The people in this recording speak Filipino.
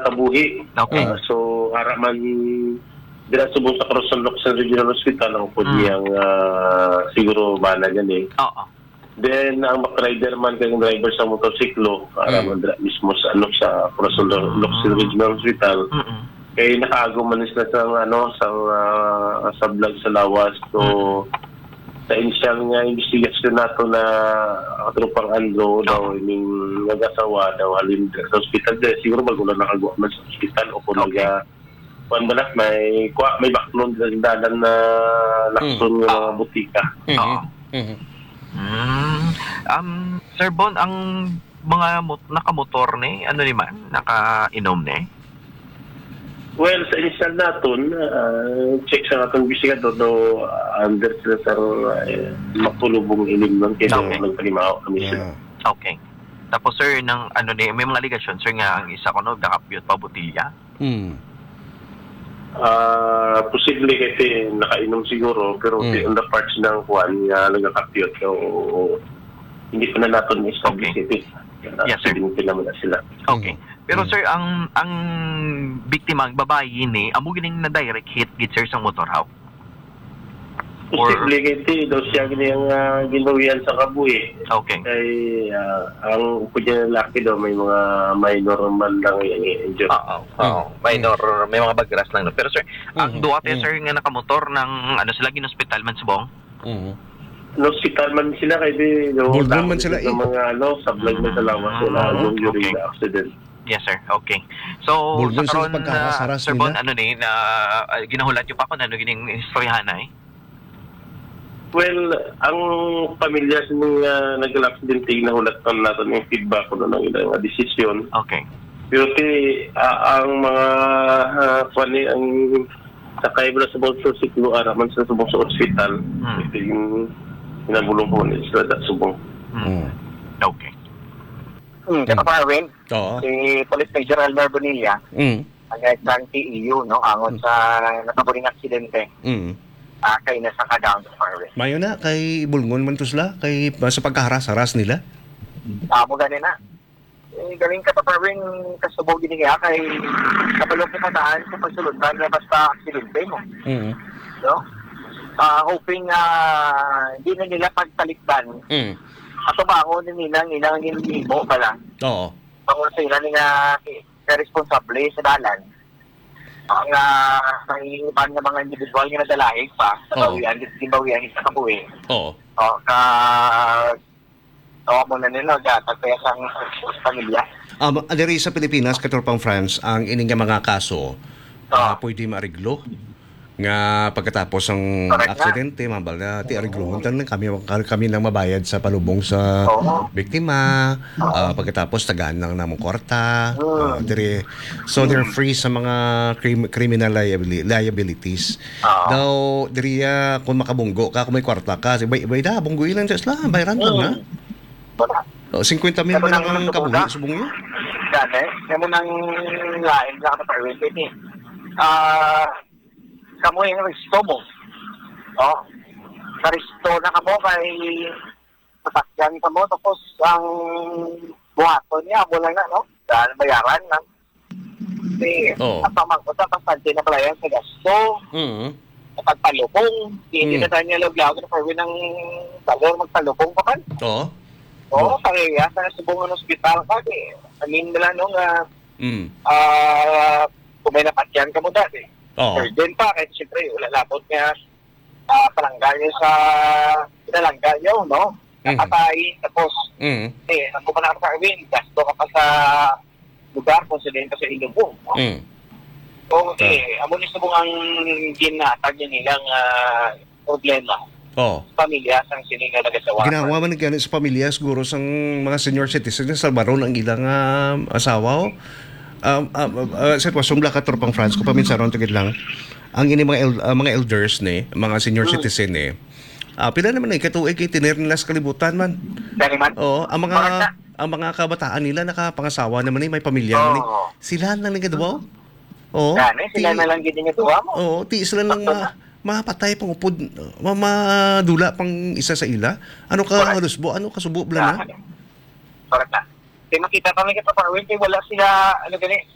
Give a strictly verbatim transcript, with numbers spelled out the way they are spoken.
Kabuhi. Okay. Uh, so haraman dira subong sa Quezon Locsin Regional Hospital ang pud Mm. niyang uh, siguro bana yan eh. Oo. Then ang rider man kay driver sa motorsiklo haraman dira mismo sa ano sa Quezon Locsin Regional Hospital. Mm-mm. Kay nakaagom man sila sa ano sa uh, sa vlog sa lawas. So sa initial nga investigasyon nato na tropang Andro daw ining nag-asawa daw halin sa hospital de siguro magulang nakagawa man sa hospital o kung Okay. naga kuan ba na may kuha may background sa dalan na lakson ng mga butika. Oo. Mhm. Mm. Um, Sir Bon, ang mga mot- nakamotor ni, ano ni man, nakainom ni? Well, sa initial naton, uh, check sa natong bisigan do do uh, under sila sa uh, makulubong ilim lang kaya Okay. nagpalimaw kami sila. Yeah. Okay. Tapos sir, ng ano ni, may mga allegation, sir, nga ang isa ko no, nakapiyot pa butilya. Mm. Ah, posible kasi nakainom siguro pero Mm. on the parts ng kuan nga nagakapyot so hindi pa na natin establish Okay. ito. Yes, sir. Hindi naman na sila. Okay. Pero Mm. sir, ang ang biktima, ang babae ni, amo gining na direct hit gid sir sa motor how? Or- Posible kasi daw siya ganyan uh, ginawian sa kabuhi. Okay. Kay ah, ang kunya lalaki daw may mga minor man lang yung injury. Oo. Oo. Minor, may mga bagras lang no. Pero sir, ang Mhm. duwa te Mhm. sir nga nakamotor ng ano sila ginospital man subong. Mhm. No, hospital man sila kay di no, Bulldog man sila, eh. ng mga ano, sablay man sa lawas wala Mm, yung during okay. the accident. Yes sir. Okay. So Bulldog sa sila karon pagkakasaras Sir Bon, nila. ano ni na uh, ginahulat yung pa ko na ano gining istoryahan eh. Well, ang pamilya sa mga nag-accident ay nahulatan natin yung feedback ko ng ilang desisyon. Okay. Pero ti, ah, ang mga uh, kwani ang sakay mo sa Bolso Siklo araman sa subong sa ospital. Hmm. Ito yung pinabulong ko ni sa subong. Mm. Mm. Okay. Hmm, kaya pa rin, Oo. si Police Major Elmer Bonilla, Mm. ang isang T E U, no, angon sa nakaburing aksidente, Mm. uh, kay nasa ka-down sa Parwin. Mayo na kay bulngon man to sila kay sa pagkaharas-haras nila. Amo gani na. Eh, galing ka pa Parwin, kasubog din kaya kay kapalong kipataan sa pagsulundan na basta aksidente mo. Mm. No? Uh, hoping na hindi na nila pagtalikdan. Mm. Ato ba ako nila nilang mo pala. Oo. Pangulo sa ila nga ka responsable sa dalan. Ang uh, nangingipan ng mga individual nga nadalaig pa sa Oo. bawian, di bawian sa kabuhi. Oo. O, ka... O, mo na nila, gatag kaya sa pamilya. Um, diri sa Pilipinas, katulpang France, ang ining nga mga kaso, ah, pwede maariglo. Nga pagkatapos ng Correct na. aksidente, mabal na, ti ariglohon lang kami, kami lang mabayad sa palubong sa Oo. biktima, ah, pagkatapos tagaan lang namong kwarta. ah, diri, so they're free sa mga crim- criminal liabili- liabilities. Oo. Daw, diri ah, kung makabunggo ka, kung may kwarta ka, bay, bay da, bunggo ilan sa isla, bayaran lang na. Wala. Oh, fifty mil Pero man nang ang nasubuga? kabuhi, subong yun. Gani, kaya mo nang lain sa kaparwin, pwede. Ah... Kamu yung resto mo. O, sa resto na kamo kay masakyan ka mo, tapos ang buhaton niya, mula na, no? Dahil bayaran na. Kasi, Oo. ang pamangkot na pasante na palayan sa gasto, Mm. pagpalubong, hindi Mm. na tayo niya laglago na parwin ng talor magpalubong pa kan. Oo. Oo, pareha, sa subong ng ospital ka, eh. Amin nila nung, ah, Mm. ah, kung may napatyan ka mo dati. Oo. Urgent pa, kahit siyempre, wala labot nga uh, palanggal nyo sa pinalanggal nyo, no? Mhm. Nakatay, tapos, Mm. eh, ang pumanak sa Arwin, gasto ka pa sa lugar kung sila pa sa ilubong. No? Mm. So, eh, amo ni subong ang ginatag nyo nilang uh, problema Oo. sa pamilya sang sininga nagasawa. Ginawa man gani sa pamilya siguro sang mga senior citizens sa baron ang ilang ah, asawa o. Um, um, uh, sa sitwasyon la ka tropang France ko paminsan ron tigid lang ang ini mga el- ah, mga elders ni mga senior citizen ni ah pila naman ay katuig kay tiner nila sa kalibutan man. Dali man? Oo, ang mga Correct na. ang mga kabataan nila nakapangasawa naman ni may pamilya naman ni. Oo. Sila lang nga daw. Oo. Gani, sila ti- na lang gini nga tuwa mo. Oo, ti sila lang ma mapatay pang upod, ma- madula pang isa sa ila. Ano ka Correct. halusbo? Ano ka subo bla na? Correct na. Kaya makita kami kita Parwin, kaya wala sila, ano gani,